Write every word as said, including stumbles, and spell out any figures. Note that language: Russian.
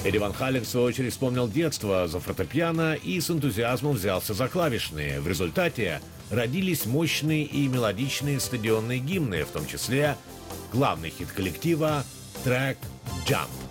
Эдди Ван Хален, в свою очередь, вспомнил детство за фортепиано и с энтузиазмом взялся за клавишные. В результате родились мощные и мелодичные стадионные гимны, в том числе главный хит коллектива «Трек Jump».